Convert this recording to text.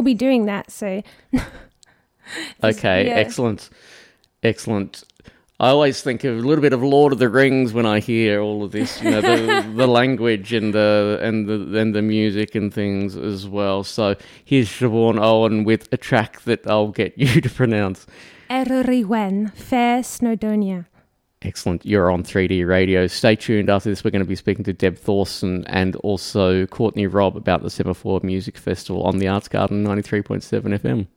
be doing that. So, okay, excellent. I always think of a little bit of Lord of the Rings when I hear all of this, you know, the language and the music and things as well. So here's Siobhan Owen with a track that I'll get you to pronounce. Erywen, Fair Snowdonia. Excellent. You're on 3D Radio. Stay tuned. After this, we're going to be speaking to Deb Thorson and also Courtney Robb about the Semaphore Music Festival on the Arts Garden 93.7 FM.